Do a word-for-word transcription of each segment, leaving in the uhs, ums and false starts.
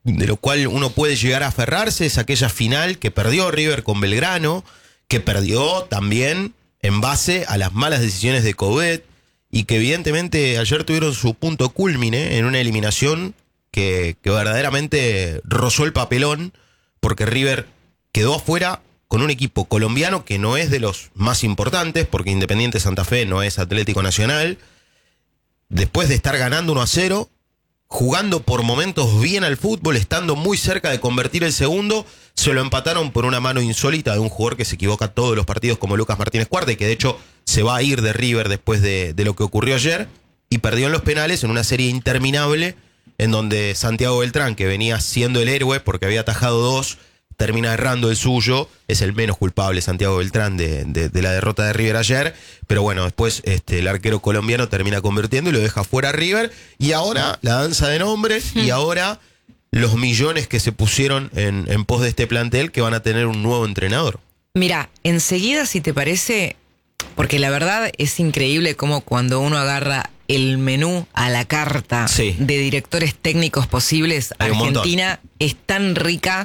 de lo cual uno puede llegar a aferrarse, es aquella final que perdió River con Belgrano, que perdió también en base a las malas decisiones de Coudet, y que evidentemente ayer tuvieron su punto culmine en una eliminación que, que verdaderamente rozó el papelón, porque River quedó afuera con un equipo colombiano que no es de los más importantes, porque Independiente Santa Fe no es Atlético Nacional, después de estar ganando uno a cero, jugando por momentos bien al fútbol, estando muy cerca de convertir el segundo, se lo empataron por una mano insólita de un jugador que se equivoca todos los partidos como Lucas Martínez Cuarta, y que de hecho se va a ir de River después de, de lo que ocurrió ayer, y perdió en los penales en una serie interminable en donde Santiago Beltrán, que venía siendo el héroe porque había atajado dos, termina errando el suyo. Es el menos culpable Santiago Beltrán de, de, de la derrota de River ayer, pero bueno, después este, el arquero colombiano termina convirtiendo y lo deja fuera a River, y ahora la danza de nombres, y ahora los millones que se pusieron en, en pos de este plantel, que van a tener un nuevo entrenador. Mira, enseguida, si te parece, porque la verdad es increíble cómo cuando uno agarra el menú a la carta sí. de directores técnicos posibles, hay Argentina es tan rica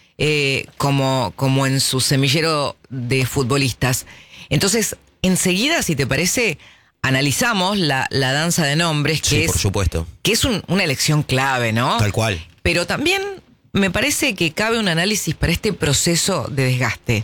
eh, como, como en su semillero de futbolistas. Entonces, enseguida, si te parece, analizamos la, la danza de nombres, que sí, es, por supuesto. que es un, una elección clave, ¿no? Tal cual. Pero también me parece que cabe un análisis para este proceso de desgaste.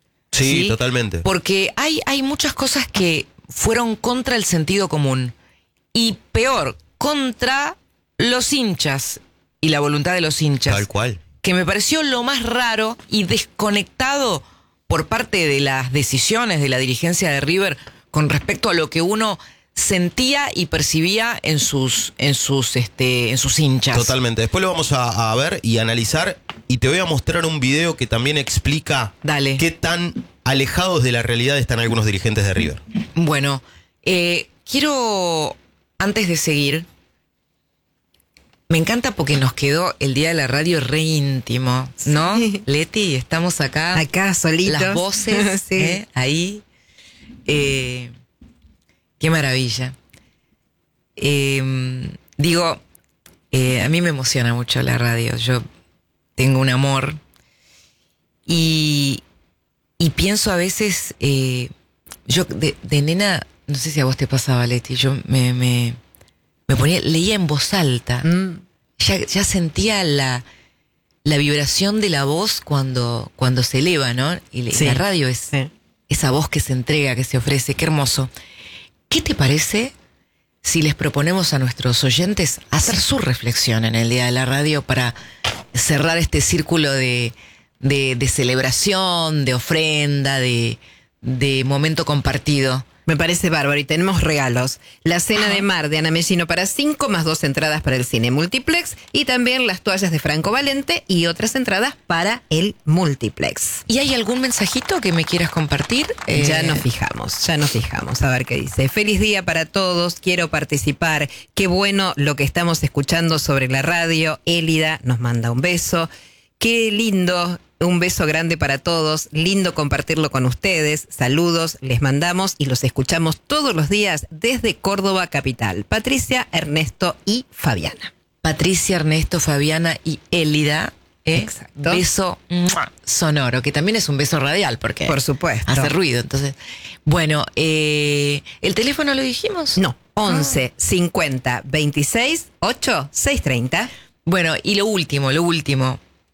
Sí, ¿sí? Totalmente. Porque hay, hay muchas cosas que fueron contra el sentido común. Y peor, contra los hinchas y la voluntad de los hinchas. Tal cual. Que me pareció lo más raro y desconectado por parte de las decisiones de la dirigencia de River con respecto a lo que uno sentía y percibía en sus, en sus, este, en sus hinchas. Totalmente. Después lo vamos a, a ver y analizar, y te voy a mostrar un video que también explica Dale. qué tan alejados de la realidad están algunos dirigentes de River. Bueno, eh, quiero, antes de seguir, me encanta porque nos quedó el día de la radio re íntimo, ¿no? Sí. Leti, estamos acá. Acá solitos. Las voces, sí. ¿eh? Ahí. Eh, qué maravilla. Eh, digo, eh, a mí me emociona mucho la radio. Yo tengo un amor. Y, y pienso a veces, eh, yo de, de nena, no sé si a vos te pasaba, Leti, yo me... me Me ponía, leía en voz alta. Mm. Ya, ya sentía la, la vibración de la voz cuando, cuando se eleva, ¿no? Y sí. la radio es sí. esa voz que se entrega, que se ofrece. Qué hermoso. ¿Qué te parece si les proponemos a nuestros oyentes hacer su reflexión en el día de la radio para cerrar este círculo de, de, de celebración, de ofrenda, de, de momento compartido? Me parece bárbaro, y tenemos regalos. La cena de mar de Ana Mellino para cinco, más dos entradas para el cine multiplex, y también las toallas de Franco Valente y otras entradas para el multiplex. ¿Y hay algún mensajito que me quieras compartir? Eh... Ya nos fijamos, ya nos fijamos, a ver qué dice. Feliz día para todos, quiero participar. Qué bueno lo que estamos escuchando sobre la radio. Élida nos manda un beso. Qué lindo. Un beso grande para todos, lindo compartirlo con ustedes, saludos, les mandamos y los escuchamos todos los días desde Córdoba capital. Patricia, Ernesto y Fabiana. Patricia, Ernesto, Fabiana y Élida. ¿eh? Exacto. Beso ¡mua! Sonoro, que también es un beso radial porque por supuesto hace ruido. Entonces, bueno, eh, ¿el teléfono lo dijimos? No, once, cincuenta, veintiséis, ocho, seiscientos treinta. Bueno, y lo último, lo último.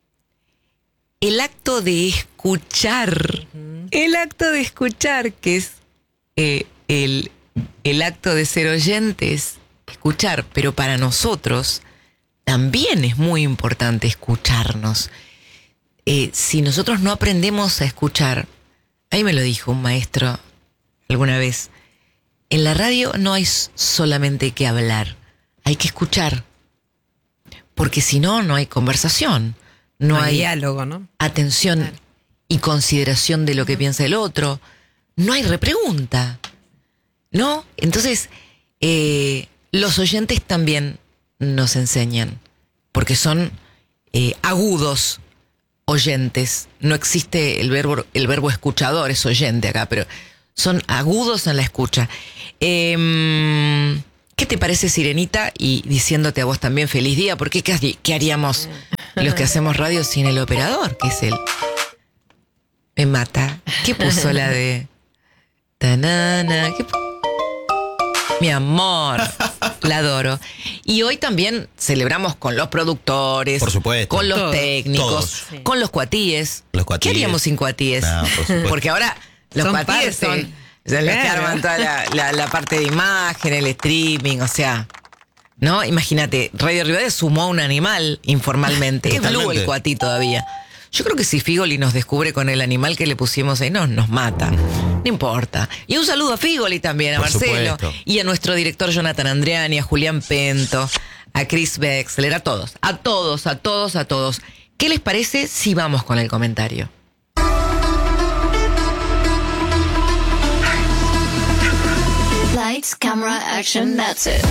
El acto de escuchar, uh-huh. el acto de escuchar, que es eh, el, el acto de ser oyentes, escuchar, pero para nosotros también es muy importante escucharnos. Eh, si nosotros no aprendemos a escuchar, ahí me lo dijo un maestro alguna vez, en la radio no hay solamente que hablar, hay que escuchar, porque si no, no hay conversación. No, no hay diálogo, ¿no? Atención claro. y consideración de lo que piensa el otro. No hay repregunta, ¿no? Entonces, eh, los oyentes también nos enseñan, porque son eh, agudos oyentes. No existe el verbo, el verbo escuchador, es oyente acá, pero son agudos en la escucha. Eh, ¿Qué te parece, Sirenita? Y diciéndote a vos también feliz día, porque ¿qué, qué haríamos? los que hacemos radio sin el operador, que es él. Me mata. ¿Qué puso la de tanana? ¿Qué pu- Mi amor, la adoro. Y hoy también celebramos con los productores, Por supuesto. con los Todos. técnicos, Todos. Sí. con los cuatíes. Los ¿Qué cuatíes. haríamos sin cuatíes? No, por supuesto. Porque ahora los Son cuatíes parte. son son los que Claro. arman toda la, la- la parte de imagen, el streaming, o sea, ¿no? Imagínate, Radio Rivadavia sumó a un animal informalmente. Es Totalmente. Blue el cuatí todavía. Yo creo que si Figoli nos descubre con el animal que le pusimos ahí, no, nos mata. No importa. Y un saludo a Figoli también, a Por Marcelo. supuesto. Y a nuestro director Jonathan Andreani, a Julián Pento, a Chris Wexler, a todos. A todos, a todos, a todos. ¿Qué les parece si vamos con el comentario? Lights, camera, action, that's it.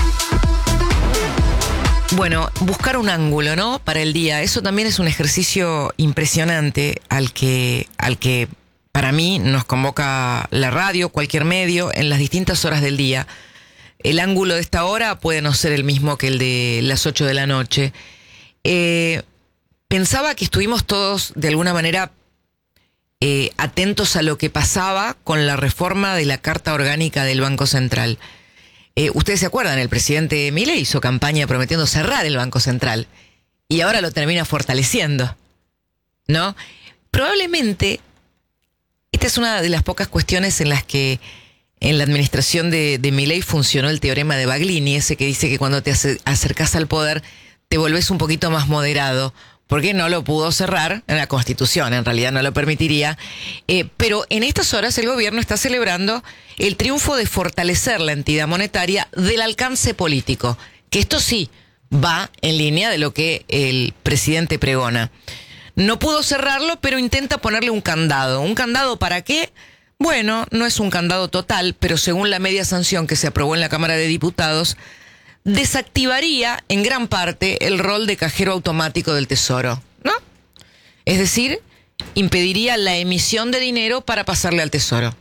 Bueno, buscar un ángulo, ¿no? Para el día. Eso también es un ejercicio impresionante al que, al que para mí nos convoca la radio, cualquier medio, en las distintas horas del día. El ángulo de esta hora puede no ser el mismo que el de las ocho de la noche. Eh, pensaba que estuvimos todos, de alguna manera, eh, atentos a lo que pasaba con la reforma de la Carta Orgánica del Banco Central. Eh, ustedes se acuerdan, el presidente Milei hizo campaña prometiendo cerrar el Banco Central y ahora lo termina fortaleciendo, ¿no? Probablemente esta es una de las pocas cuestiones en las que en la administración de, de Milei funcionó el teorema de Baglini, ese que dice que cuando te ace- acercás al poder te volvés un poquito más moderado, porque no lo pudo cerrar, en la Constitución en realidad no lo permitiría, eh, pero en estas horas el gobierno está celebrando el triunfo de fortalecer la entidad monetaria del alcance político, que esto sí va en línea de lo que el presidente pregona. No pudo cerrarlo, pero intenta ponerle un candado. ¿Un candado para qué? Bueno, no es un candado total, pero según la media sanción que se aprobó en la Cámara de Diputados, desactivaría en gran parte el rol de cajero automático del Tesoro, ¿no? Es decir, impediría la emisión de dinero para pasarle al Tesoro.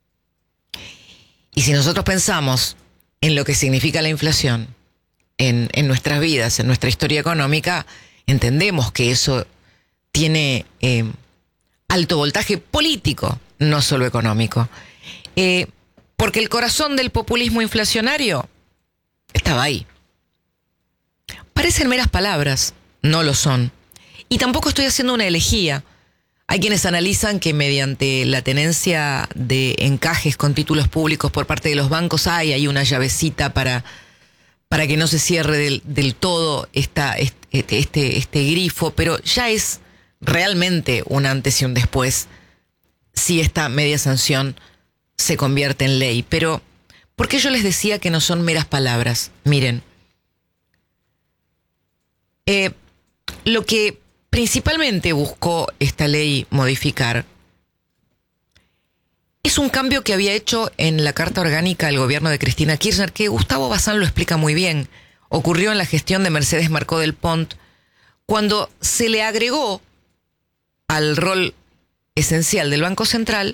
Y si nosotros pensamos en lo que significa la inflación en, en nuestras vidas, en nuestra historia económica, entendemos que eso tiene eh, alto voltaje político, no solo económico. Eh, porque el corazón del populismo inflacionario estaba ahí. Parecen meras palabras, no lo son. Y tampoco estoy haciendo una elegía. Hay quienes analizan que mediante la tenencia de encajes con títulos públicos por parte de los bancos hay ahí una llavecita para, para que no se cierre del, del todo esta, este, este, este grifo, pero ya es realmente un antes y un después si esta media sanción se convierte en ley. Pero ¿por qué yo les decía que no son meras palabras? Miren, eh, lo que principalmente buscó esta ley modificar es un cambio que había hecho en la Carta Orgánica el gobierno de Cristina Kirchner, que Gustavo Bazán lo explica muy bien. Ocurrió en la gestión de Mercedes Marcó del Pont, cuando se le agregó al rol esencial del Banco Central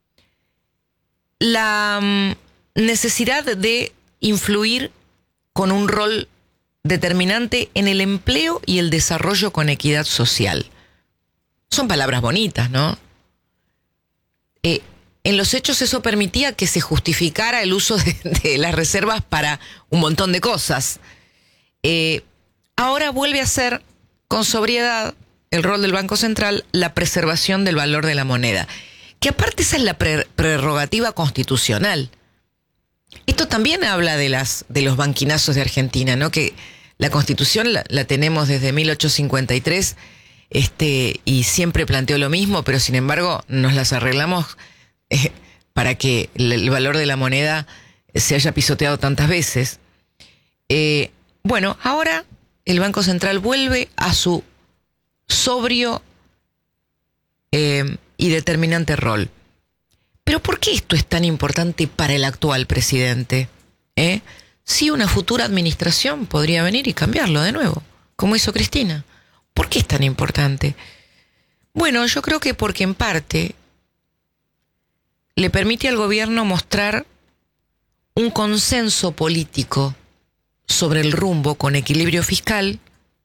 la um, necesidad de influir con un rol determinante en el empleo y el desarrollo con equidad social. Son palabras bonitas, ¿no? Eh, en los hechos eso permitía que se justificara el uso de, de las reservas para un montón de cosas. Eh, ahora vuelve a ser, con sobriedad, el rol del Banco Central, la preservación del valor de la moneda. Que aparte esa es la pre- prerrogativa constitucional. Esto también habla de las de los banquinazos de Argentina, ¿no? Que la Constitución la, la tenemos desde mil ochocientos cincuenta y tres este, y siempre planteó lo mismo, pero sin embargo nos las arreglamos eh, para que el, el valor de la moneda se haya pisoteado tantas veces. Eh, bueno, ahora el Banco Central vuelve a su sobrio eh, y determinante rol. Pero ¿por qué esto es tan importante para el actual presidente? ¿Eh? Si una futura administración podría venir y cambiarlo de nuevo, como hizo Cristina. ¿Por qué es tan importante? Bueno, yo creo que porque en parte le permite al gobierno mostrar un consenso político sobre el rumbo con equilibrio fiscal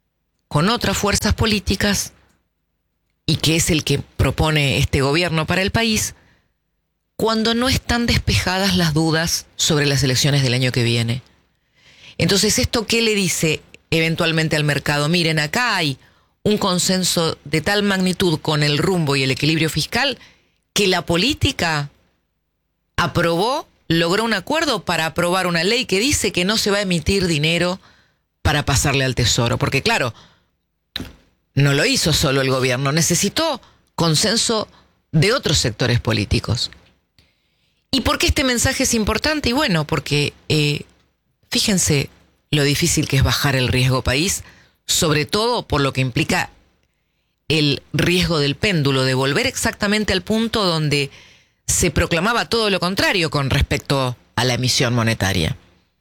con otras fuerzas políticas y que es el que propone este gobierno para el país, cuando no están despejadas las dudas sobre las elecciones del año que viene. Entonces, ¿esto qué le dice eventualmente al mercado? Miren, acá hay un consenso de tal magnitud con el rumbo y el equilibrio fiscal que la política aprobó, logró un acuerdo para aprobar una ley que dice que no se va a emitir dinero para pasarle al Tesoro. Porque claro, no lo hizo solo el gobierno, necesitó consenso de otros sectores políticos. ¿Y por qué este mensaje es importante? Y bueno, porque eh, fíjense lo difícil que es bajar el riesgo país, sobre todo por lo que implica el riesgo del péndulo, de volver exactamente al punto donde se proclamaba todo lo contrario con respecto a la emisión monetaria.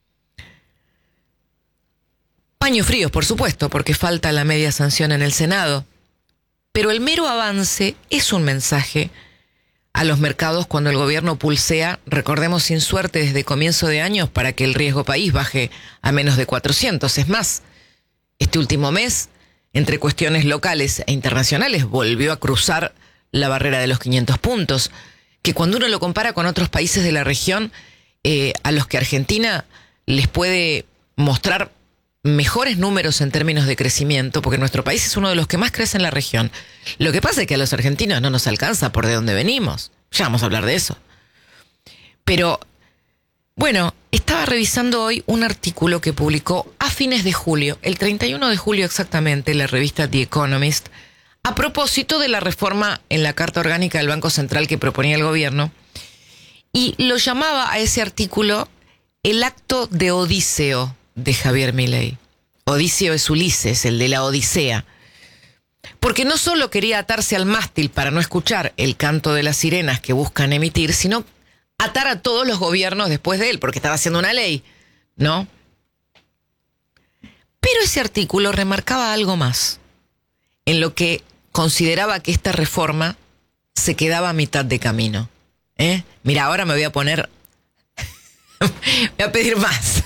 Paños fríos, por supuesto, porque falta la media sanción en el Senado, pero el mero avance es un mensaje a los mercados cuando el gobierno pulsea, recordemos sin suerte desde comienzo de años, para que el riesgo país baje a menos de cuatrocientos. Es más, este último mes, entre cuestiones locales e internacionales, volvió a cruzar la barrera de los quinientos puntos, que cuando uno lo compara con otros países de la región, eh, a los que Argentina les puede mostrar mejores números en términos de crecimiento, porque nuestro país es uno de los que más crece en la región. Lo que pasa es que a los argentinos no nos alcanza por de dónde venimos. Ya vamos a hablar de eso. Pero, bueno, estaba revisando hoy un artículo que publicó a fines de julio, el treinta y uno de julio exactamente, la revista The Economist, a propósito de la reforma en la Carta Orgánica del Banco Central que proponía el gobierno, y lo llamaba a ese artículo el acto de Odiseo de Javier Milei. Odiseo es Ulises, el de la Odisea. Porque no solo quería atarse al mástil para no escuchar el canto de las sirenas que buscan emitir, sino atar a todos los gobiernos después de él, porque estaba haciendo una ley, ¿no? Pero ese artículo remarcaba algo más, en lo que consideraba que esta reforma se quedaba a mitad de camino. ¿Eh? Mira, ahora me voy a poner... voy a pedir más.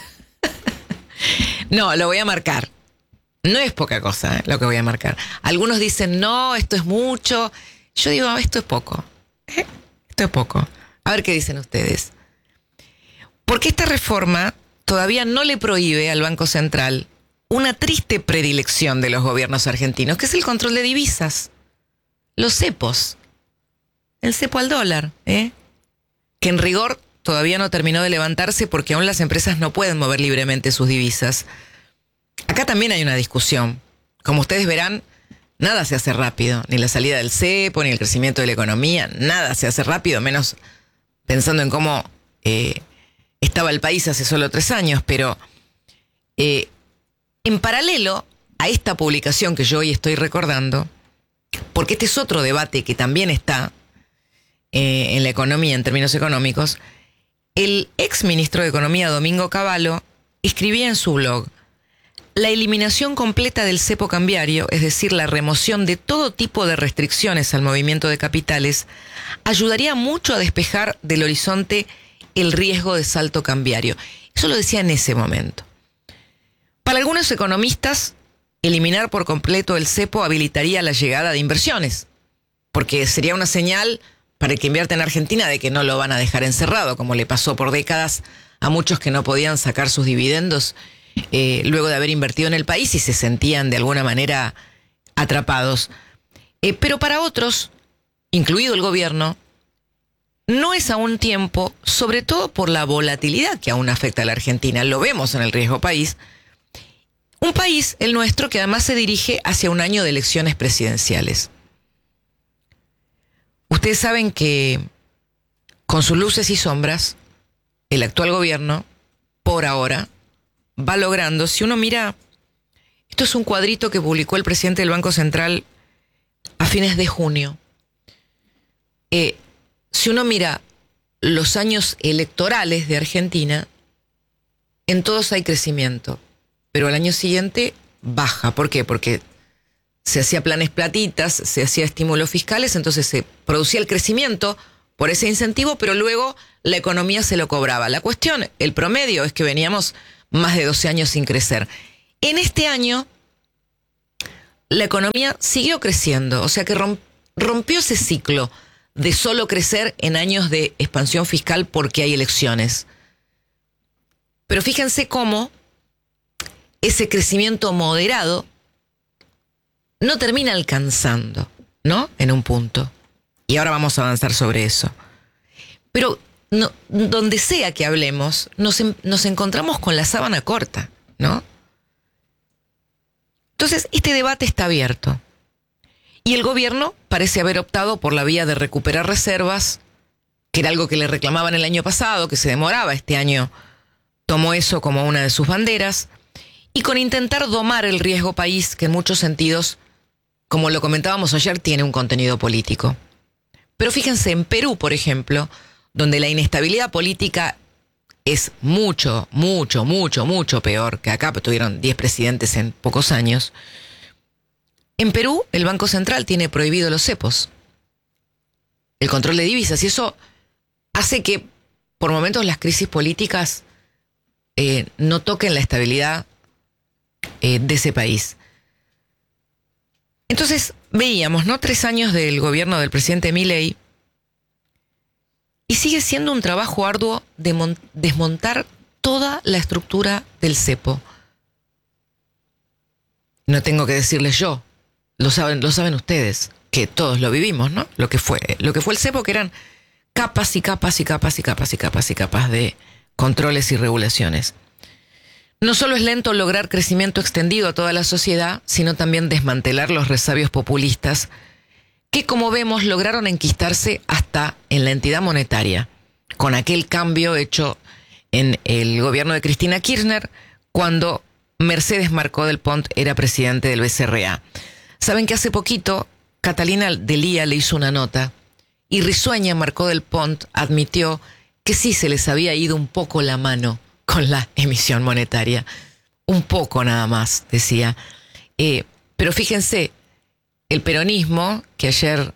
No, lo voy a marcar. No es poca cosa, ¿eh? Lo que voy a marcar. Algunos dicen, no, esto es mucho. Yo digo, esto es poco. ¿Eh? Esto es poco. A ver qué dicen ustedes. Porque esta reforma todavía no le prohíbe al Banco Central una triste predilección de los gobiernos argentinos, que es el control de divisas. Los cepos. El cepo al dólar, ¿eh? Que en rigor todavía no terminó de levantarse porque aún las empresas no pueden mover libremente sus divisas. Acá también hay una discusión. Como ustedes verán, nada se hace rápido. Ni la salida del cepo, ni el crecimiento de la economía. Nada se hace rápido, menos pensando en cómo eh, estaba el país hace solo tres años. Pero eh, en paralelo a esta publicación que yo hoy estoy recordando, porque este es otro debate que también está eh, en la economía, en términos económicos, el ex ministro de Economía, Domingo Cavallo, escribía en su blog: la eliminación completa del cepo cambiario, es decir, la remoción de todo tipo de restricciones al movimiento de capitales, ayudaría mucho a despejar del horizonte el riesgo de salto cambiario. Eso lo decía en ese momento. Para algunos economistas, eliminar por completo el cepo habilitaría la llegada de inversiones, porque sería una señal para el que invierte en Argentina de que no lo van a dejar encerrado, como le pasó por décadas a muchos que no podían sacar sus dividendos eh, luego de haber invertido en el país y se sentían de alguna manera atrapados. Eh, pero para otros, incluido el gobierno, no es aún tiempo, sobre todo por la volatilidad que aún afecta a la Argentina. Lo vemos en el riesgo país. Un país, el nuestro, que además se dirige hacia un año de elecciones presidenciales. Ustedes saben que con sus luces y sombras, el actual gobierno, por ahora, va logrando, si uno mira, esto es un cuadrito que publicó el presidente del Banco Central a fines de junio. Eh, si uno mira los años electorales de Argentina, en todos hay crecimiento, pero al año siguiente baja. ¿Por qué? Porque se hacía planes platitas, se hacía estímulos fiscales, entonces se producía el crecimiento por ese incentivo, pero luego la economía se lo cobraba. La cuestión, el promedio, es que veníamos más de doce años sin crecer. En este año la economía siguió creciendo, o sea que romp, rompió ese ciclo de solo crecer en años de expansión fiscal porque hay elecciones. Pero fíjense cómo ese crecimiento moderado no termina alcanzando, ¿no? En un punto. Y ahora vamos a avanzar sobre eso. Pero no, donde sea que hablemos, nos, nos encontramos con la sábana corta, ¿no? Entonces, este debate está abierto. Y el gobierno parece haber optado por la vía de recuperar reservas, que era algo que le reclamaban el año pasado, que se demoraba. Este año tomó eso como una de sus banderas. Y con intentar domar el riesgo país, que en muchos sentidos, como lo comentábamos ayer, tiene un contenido político. Pero fíjense, en Perú, por ejemplo, donde la inestabilidad política es mucho, mucho, mucho, mucho peor que acá, porque tuvieron diez presidentes en pocos años. En Perú, el Banco Central tiene prohibido los cepos, el control de divisas, y eso hace que, por momentos, las crisis políticas eh, no toquen la estabilidad eh, de ese país. Entonces, veíamos, ¿no? Tres años del gobierno del presidente Milei, y sigue siendo un trabajo arduo de mon- desmontar toda la estructura del cepo. No tengo que decirles yo, lo saben, lo saben ustedes, que todos lo vivimos, ¿no? Lo que fue, lo que fue el cepo, que eran capas y capas y capas y capas y capas y capas de controles y regulaciones. No solo es lento lograr crecimiento extendido a toda la sociedad, sino también desmantelar los resabios populistas que, como vemos, lograron enquistarse hasta en la entidad monetaria, con aquel cambio hecho en el gobierno de Cristina Kirchner cuando Mercedes Marcó del Pont era presidente del B C R A. Saben que hace poquito Catalina Delía le hizo una nota y risueña Marcó del Pont admitió que sí se les había ido un poco la mano con la emisión monetaria. Un poco nada más, decía. Eh, pero fíjense, el peronismo, que ayer,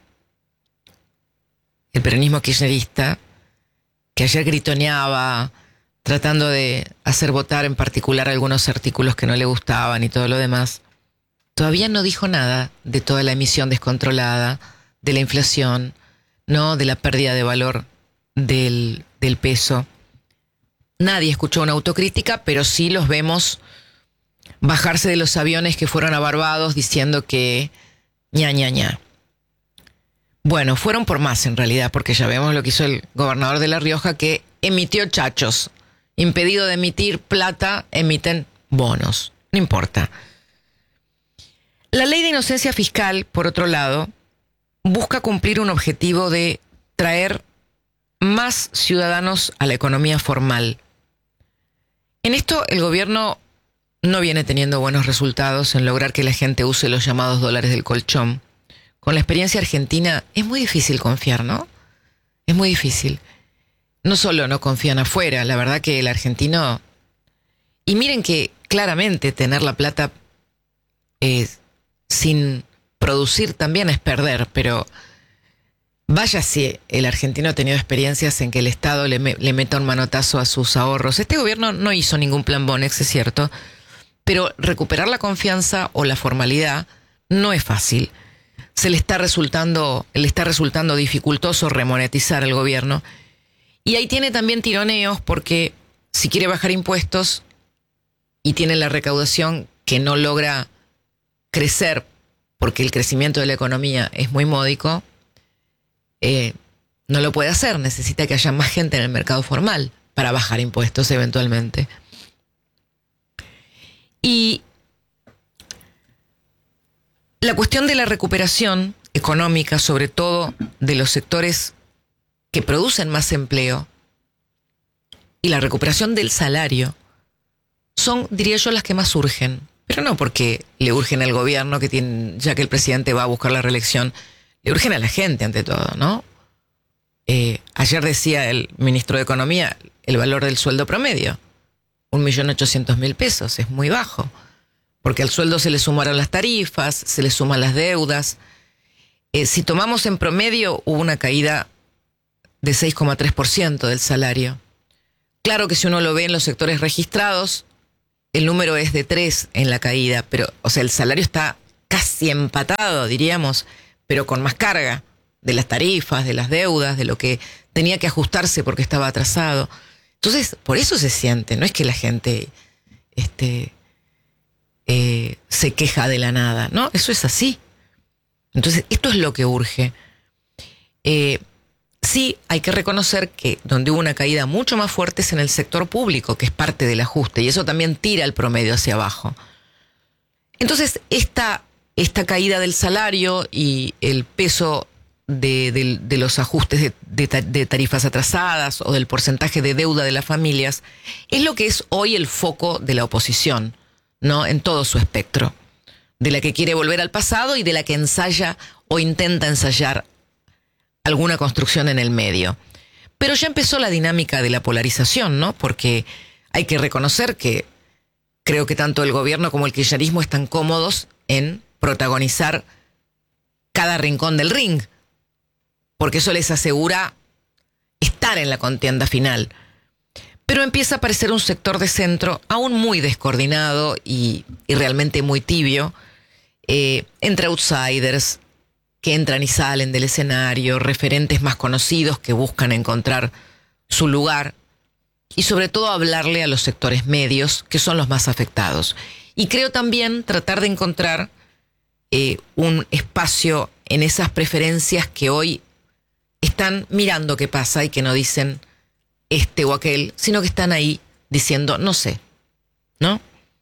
el peronismo kirchnerista, que ayer gritoneaba, tratando de hacer votar en particular algunos artículos que no le gustaban y todo lo demás, todavía no dijo nada de toda la emisión descontrolada, de la inflación, no, de la pérdida de valor del, del peso. Nadie escuchó una autocrítica, pero sí los vemos bajarse de los aviones que fueron a Barbados diciendo que ña, ña, ña. Bueno, fueron por más en realidad, porque ya vemos lo que hizo el gobernador de La Rioja, que emitió chachos. Impedido de emitir plata, emiten bonos. No importa. La ley de inocencia fiscal, por otro lado, busca cumplir un objetivo de traer más ciudadanos a la economía formal. En esto el gobierno no viene teniendo buenos resultados en lograr que la gente use los llamados dólares del colchón. Con la experiencia argentina es muy difícil confiar, ¿no? Es muy difícil. No solo no confían afuera, la verdad que el argentino... Y miren que claramente tener la plata eh, sin producir también es perder, pero vaya si el argentino ha tenido experiencias en que el Estado le, me, le meta un manotazo a sus ahorros. Este gobierno no hizo ningún plan Bonex, es cierto, pero recuperar la confianza o la formalidad no es fácil. Se le está resultando, le está resultando dificultoso remonetizar al gobierno. Y ahí tiene también tironeos porque si quiere bajar impuestos y tiene la recaudación que no logra crecer porque el crecimiento de la economía es muy módico, eh, no lo puede hacer. Necesita que haya más gente en el mercado formal para bajar impuestos eventualmente. Y la cuestión de la recuperación económica, sobre todo de los sectores que producen más empleo, y la recuperación del salario, son, diría yo, las que más urgen. Pero no porque le urgen al gobierno, que tiene, ya que el presidente va a buscar la reelección, le urgen a la gente ante todo, ¿no? Eh, ayer decía el ministro de Economía el valor del sueldo promedio, un millón ochocientos mil pesos, es muy bajo, porque al sueldo se le sumaron las tarifas, se le suman las deudas. Eh, si tomamos en promedio, hubo una caída de seis coma tres por ciento del salario. Claro que si uno lo ve en los sectores registrados, el número es de tres en la caída, pero, o sea, el salario está casi empatado, diríamos, pero con más carga de las tarifas, de las deudas, de lo que tenía que ajustarse porque estaba atrasado. Entonces, por eso se siente, no es que la gente este, eh, se queja de la nada, ¿no? Eso es así. Entonces, esto es lo que urge. Eh, sí, hay que reconocer que donde hubo una caída mucho más fuerte es en el sector público, que es parte del ajuste, y eso también tira el promedio hacia abajo. Entonces, esta, esta caída del salario y el peso de, de, de los ajustes de, de, de tarifas atrasadas o del porcentaje de deuda de las familias es lo que es hoy el foco de la oposición, ¿no? En todo su espectro. De la que quiere volver al pasado y de la que ensaya o intenta ensayar alguna construcción en el medio. Pero ya empezó la dinámica de la polarización, ¿no? Porque hay que reconocer que creo que tanto el gobierno como el kirchnerismo están cómodos en protagonizar cada rincón del ring, porque eso les asegura estar en la contienda final. Pero empieza a aparecer un sector de centro aún muy descoordinado y, y realmente muy tibio, eh, entre outsiders que entran y salen del escenario, referentes más conocidos que buscan encontrar su lugar y sobre todo hablarle a los sectores medios, que son los más afectados. Y creo también tratar de encontrar eh, un espacio en esas preferencias que hoy están mirando qué pasa y que no dicen este o aquel, sino que están ahí diciendo no sé, ¿no?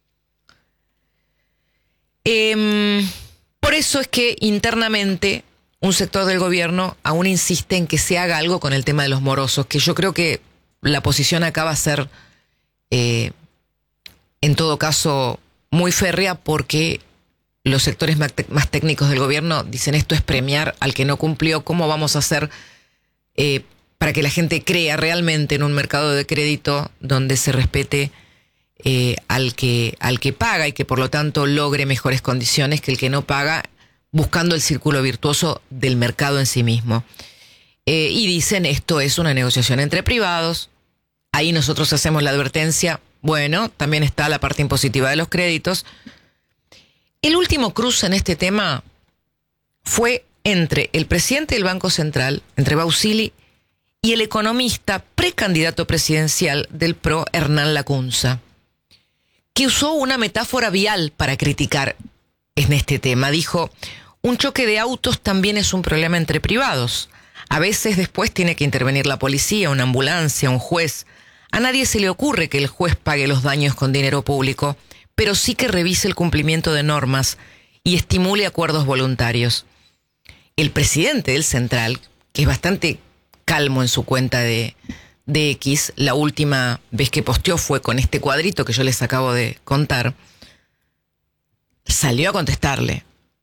Eh, por eso es que internamente un sector del gobierno aún insiste en que se haga algo con el tema de los morosos, que yo creo que la posición acá va a ser, eh, en todo caso, muy férrea, porque los sectores más, te- más técnicos del gobierno dicen esto es premiar al que no cumplió. ¿Cómo vamos a hacer eh, para que la gente crea realmente en un mercado de crédito donde se respete eh, al que, al que paga y que por lo tanto logre mejores condiciones que el que no paga, buscando el círculo virtuoso del mercado en sí mismo? Eh, y dicen esto es una negociación entre privados. Ahí nosotros hacemos la advertencia, bueno, también está la parte impositiva de los créditos. El último cruce en este tema fue entre el presidente del Banco Central, entre Bausili, y el economista precandidato presidencial del P R O, Hernán Lacunza, que usó una metáfora vial para criticar en este tema. Dijo, un choque de autos también es un problema entre privados. A veces después tiene que intervenir la policía, una ambulancia, un juez. A nadie se le ocurre que el juez pague los daños con dinero público, pero sí que revise el cumplimiento de normas y estimule acuerdos voluntarios. El presidente del Central, que es bastante calmo en su cuenta de, de X, la última vez que posteó fue con este cuadrito que yo les acabo de contar, salió a contestarle.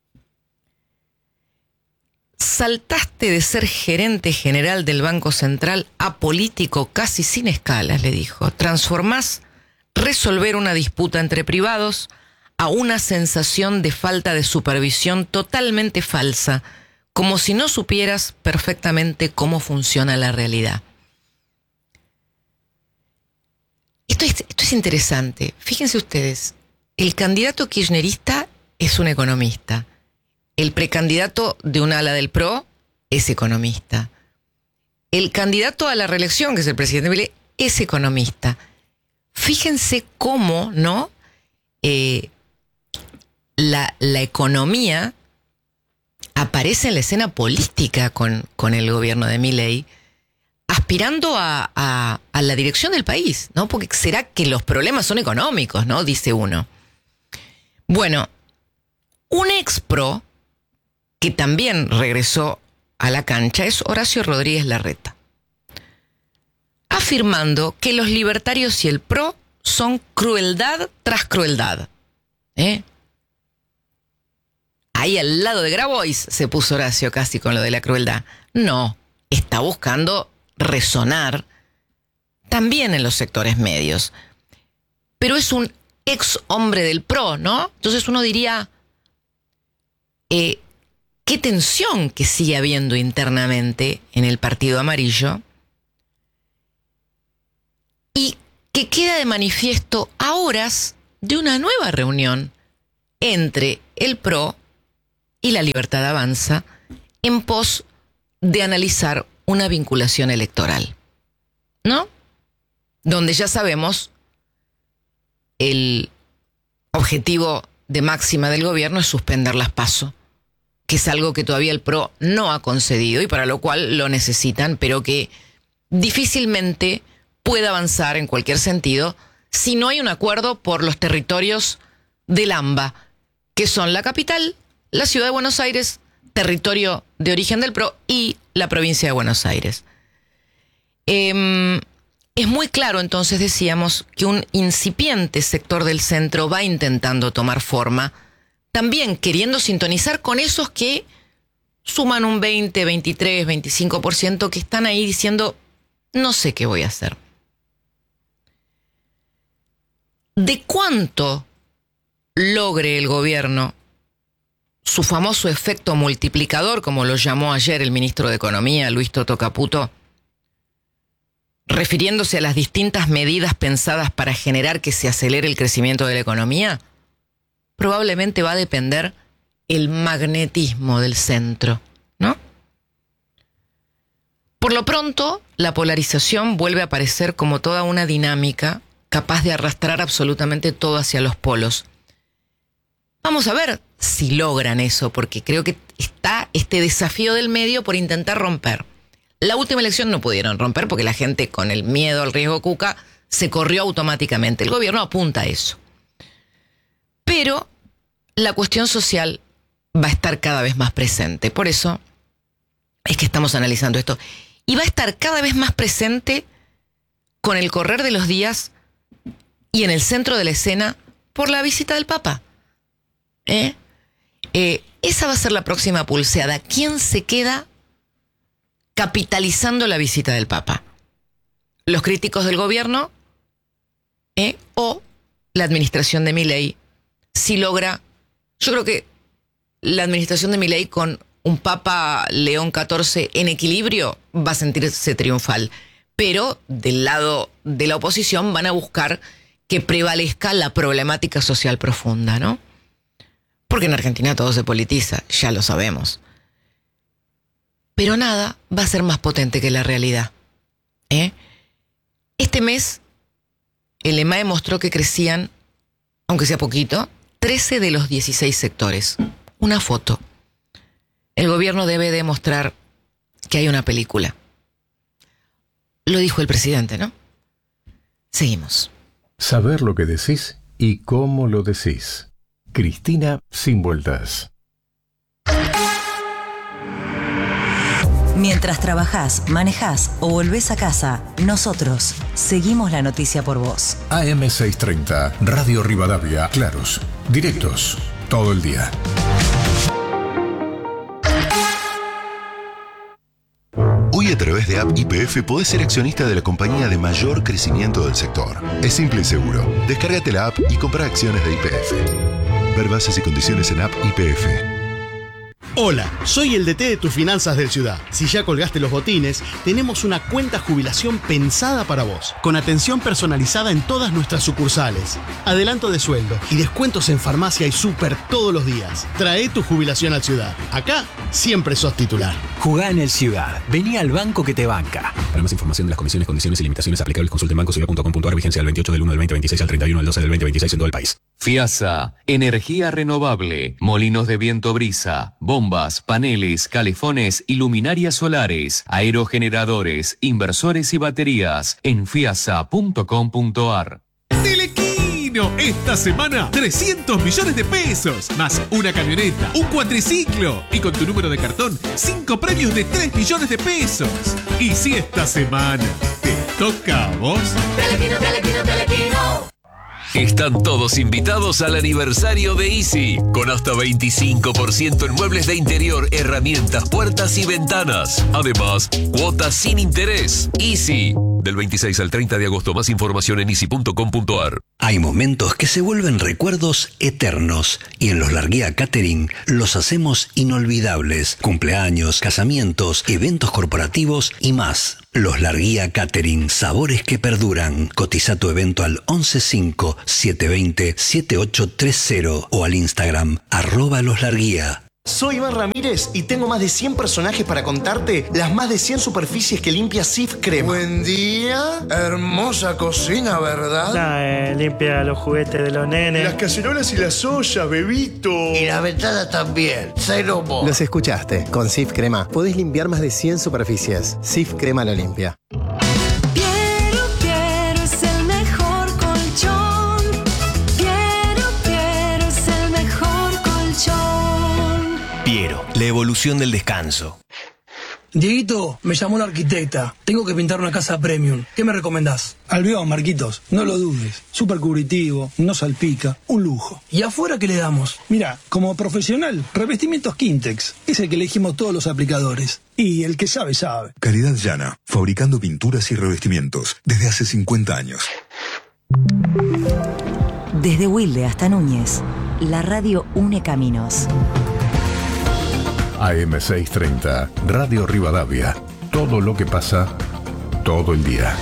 Saltaste de ser gerente general del Banco Central a político casi sin escalas, le dijo. Transformás resolver una disputa entre privados a una sensación de falta de supervisión totalmente falsa, como si no supieras perfectamente cómo funciona la realidad. Esto es, esto es interesante. Fíjense ustedes, el candidato kirchnerista es un economista. El precandidato de un ala del P R O es economista. El candidato a la reelección, que es el presidente Milei, es economista. Fíjense cómo, ¿no? Eh, la, la economía aparece en la escena política con, con el gobierno de Milei, aspirando a, a, a la dirección del país, ¿no? Porque será que los problemas son económicos, ¿no? Dice uno. Bueno, un ex P R O que también regresó a la cancha es Horacio Rodríguez Larreta, afirmando que los libertarios y el P R O son crueldad tras crueldad. ¿Eh? Ahí al lado de Grabois se puso Horacio casi con lo de la crueldad. No, está buscando resonar también en los sectores medios. Pero es un ex hombre del P R O, ¿no? Entonces uno diría, eh, qué tensión que sigue habiendo internamente en el Partido Amarillo y que queda de manifiesto a horas de una nueva reunión entre el P R O y La Libertad Avanza en pos de analizar una vinculación electoral, ¿no? Donde ya sabemos el objetivo de máxima del gobierno es suspender las PASO, que es algo que todavía el P R O no ha concedido y para lo cual lo necesitan, pero que difícilmente puede avanzar en cualquier sentido si no hay un acuerdo por los territorios del AMBA, que son la capital, la ciudad de Buenos Aires, territorio de origen del P R O, y la provincia de Buenos Aires. Eh, es muy claro, entonces, decíamos, que un incipiente sector del centro va intentando tomar forma, también queriendo sintonizar con esos que suman un veinte, veintitrés, veinticinco por ciento que están ahí diciendo, no sé qué voy a hacer. ¿De cuánto logre el gobierno su famoso efecto multiplicador, como lo llamó ayer el ministro de Economía, Luis Toto Caputo, refiriéndose a las distintas medidas pensadas para generar que se acelere el crecimiento de la economía? Probablemente va a depender el magnetismo del centro, ¿no? Por lo pronto, la polarización vuelve a aparecer como toda una dinámica capaz de arrastrar absolutamente todo hacia los polos. Vamos a ver si logran eso, porque creo que está este desafío del medio por intentar romper. La última elección no pudieron romper porque la gente, con el miedo al riesgo Cuca, se corrió automáticamente. El gobierno apunta a eso. Pero la cuestión social va a estar cada vez más presente. Por eso es que estamos analizando esto. Y va a estar cada vez más presente con el correr de los días y en el centro de la escena por la visita del Papa. ¿Eh? Eh, esa va a ser la próxima pulseada. ¿Quién se queda capitalizando la visita del Papa? ¿Los críticos del gobierno? ¿Eh? ¿O la administración de Milei? Si logra... Yo creo que la administración de Milei, con un Papa León catorce en equilibrio, va a sentirse triunfal. Pero del lado de la oposición van a buscar que prevalezca la problemática social profunda, ¿no? Porque en Argentina todo se politiza, ya lo sabemos. Pero nada va a ser más potente que la realidad. ¿Eh? Este mes, el E M A E mostró que crecían, aunque sea poquito, trece de los dieciséis sectores. Una foto. El gobierno debe demostrar que hay una película. Lo dijo el presidente, ¿no? Seguimos. Saber lo que decís y cómo lo decís. Cristina Sin Vueltas. Mientras trabajás, manejás o volvés a casa, nosotros seguimos la noticia por vos. A M seiscientos treinta, Radio Rivadavia, claros, directos, todo el día. Hoy, a través de App Y P F podés ser accionista de la compañía de mayor crecimiento del sector. Es simple y seguro. Descárgate la app y compra acciones de Y P F. Ver bases y condiciones en App Y P F. Hola, soy el D T de tus finanzas del Ciudad. Si ya colgaste los botines, tenemos una cuenta jubilación pensada para vos, con atención personalizada en todas nuestras sucursales, adelanto de sueldo y descuentos en farmacia y súper todos los días. Trae tu jubilación al Ciudad. Acá siempre sos titular. Jugá en el Ciudad. Vení al banco que te banca. Para más información de las comisiones, condiciones y limitaciones aplicables, consulte en banco ciudad punto com punto a r. Vigencia del veintiocho del uno del veinte veintiséis al treinta y uno del doce del veinte veintiséis en todo el país. FIASA, energía renovable, molinos de viento brisa, bombas, paneles, calefones y luminarias solares, aerogeneradores, inversores y baterías en fiasa punto com punto a r. Telequino, esta semana trescientos millones de pesos, más una camioneta, un cuatriciclo y con tu número de cartón, cinco premios de tres millones de pesos. Y si esta semana te toca a vos... Telequino, Telequino, Telequino. Están todos invitados al aniversario de Easy, con hasta veinticinco por ciento en muebles de interior, herramientas, puertas y ventanas. Además, cuotas sin interés. Easy, del veintiséis al treinta de agosto. Más información en easy punto com punto a r. Hay momentos que se vuelven recuerdos eternos y en Los Larguía Catering los hacemos inolvidables. Cumpleaños, casamientos, eventos corporativos y más. Los Larguía Catering, sabores que perduran. Cotiza tu evento al once cinco siete veinte siete ocho tres cero o al Instagram arroba Los Larguía. Soy Iván Ramírez y tengo más de cien personajes para contarte las más de cien superficies que limpia Cif Crema. Buen día, hermosa cocina, ¿verdad? Nah, eh, limpia los juguetes de los nenes. Las cacerolas y las ollas, bebito. Y la ventana también, cero mo. Los escuchaste, con Cif Crema podés limpiar más de cien superficies. Cif Crema lo limpia. Piero, Piero es el mejor colchón. Piero, Piero es el mejor colchón. Piero, la evolución del descanso. Dieguito, me llamó la arquitecta. Tengo que pintar una casa premium. ¿Qué me recomendás? Albión, Marquitos. No lo dudes. Súper cubritivo, no salpica. Un lujo. ¿Y afuera qué le damos? Mira, como profesional, revestimientos Quintex. Es el que elegimos todos los aplicadores. Y el que sabe, sabe. Calidad Llana. Fabricando pinturas y revestimientos. Desde hace cincuenta años. Desde Wilde hasta Núñez, la radio une caminos. A M seiscientos treinta, Radio Rivadavia. Todo lo que pasa, todo el día.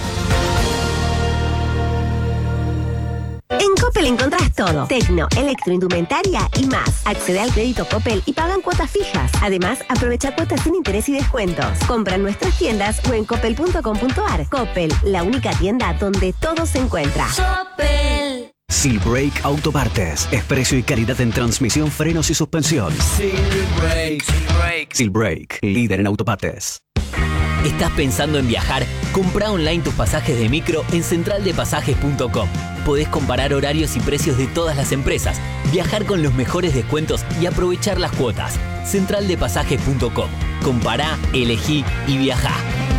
En Coppel encontrás todo. Tecno, electroindumentaria y más. Accede al crédito Coppel y pagan cuotas fijas. Además, aprovecha cuotas sin interés y descuentos. Compra en nuestras tiendas o en coppel punto com punto ar. Coppel, la única tienda donde todo se encuentra. Coppel. Silbrake Autopartes. Es precio y calidad en transmisión, frenos y suspensión. Silbrake. Silbrake. Silbrake, líder en autopartes. ¿Estás pensando en viajar? Compra online tus pasajes de micro en central de pasajes punto com. Podés comparar horarios y precios de todas las empresas, viajar con los mejores descuentos y aprovechar las cuotas. central de pasajes punto com. Compará, elegí y viajá.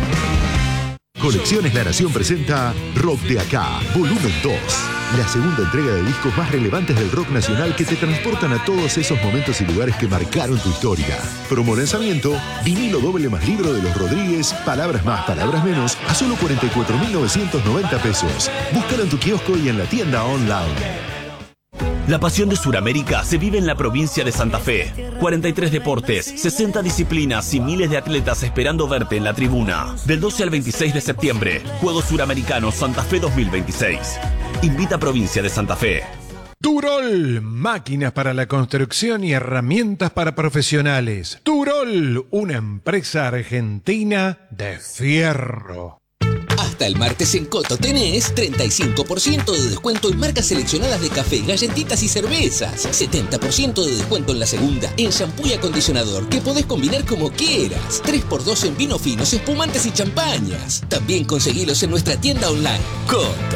Colecciones La Nación presenta Rock de Acá, volumen dos. La segunda entrega de discos más relevantes del rock nacional que te transportan a todos esos momentos y lugares que marcaron tu historia. Promo lanzamiento, vinilo doble más libro de los Rodríguez, palabras más, palabras menos, a solo cuarenta y cuatro mil novecientos noventa pesos. Búscalo en tu kiosco y en la tienda online. La pasión de Sudamérica se vive en la provincia de Santa Fe. cuarenta y tres deportes, sesenta disciplinas y miles de atletas esperando verte en la tribuna. Del doce al veintiséis de septiembre, Juegos Suramericanos Santa Fe dos mil veintiséis. Invita a Provincia de Santa Fe. Turol, máquinas para la construcción y herramientas para profesionales. Turol, una empresa argentina de fierro. Hasta el martes en Coto tenés treinta y cinco por ciento de descuento en marcas seleccionadas de café, galletitas y cervezas. setenta por ciento de descuento en la segunda, en shampoo y acondicionador, que podés combinar como quieras. tres por dos en vinos finos, espumantes y champañas. También conseguilos en nuestra tienda online. Coto.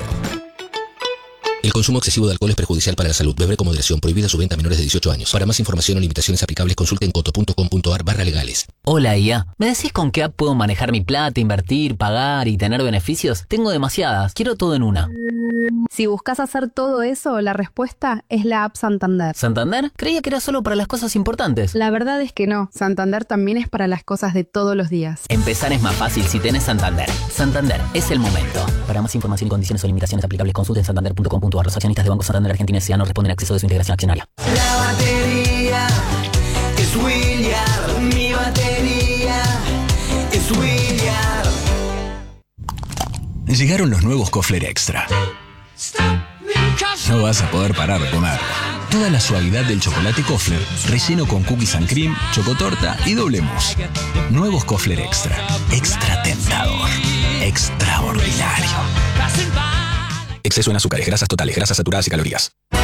El consumo excesivo de alcohol es perjudicial para la salud. Beber con moderación. Prohibida su venta a menores de dieciocho años. Para más información o limitaciones aplicables, consulte en coto punto com punto ar barra legales. Hola I A, ¿me decís con qué app puedo manejar mi plata, invertir, pagar y tener beneficios? Tengo demasiadas, quiero todo en una. Si buscas hacer todo eso, la respuesta es la app Santander. ¿Santander? Creía que era solo para las cosas importantes. La verdad es que no, Santander también es para las cosas de todos los días. Empezar es más fácil si tenés Santander. Santander, es el momento. Para más información y condiciones o limitaciones aplicables, consulte en santander punto com punto ar. Los accionistas de Banco Santander Argentina S A no responden a acceso de su integración accionaria. La batería es William, mi batería es William. Llegaron los nuevos Kofler Extra. No vas a poder parar de comer. Toda la suavidad del chocolate Kofler, relleno con cookies and cream, chocotorta y doble mousse. Nuevos Kofler Extra. Extra tentador. Extraordinario. Exceso en azúcares, grasas totales, grasas saturadas y calorías.